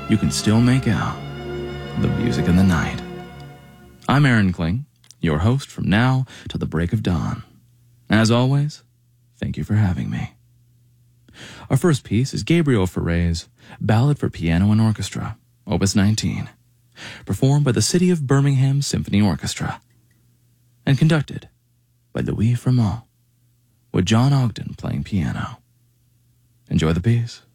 you can still make out the music in the night. I'm Aaron Kling, your host from now till the break of dawn. As always, thank you for having me. Our first piece is Gabriel Fauré's Ballad for Piano and Orchestra, Opus 19, performed by the City of Birmingham Symphony Orchestra, and conducted by Louis Fremont, with John Ogden playing piano. Enjoy the piece.